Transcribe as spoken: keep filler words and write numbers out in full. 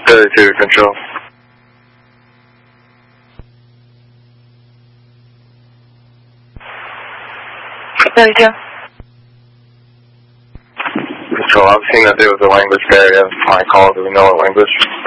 thirty-two, control. thirty-two. Control, I'm seeing that there was a language barrier. My call, do we know what language?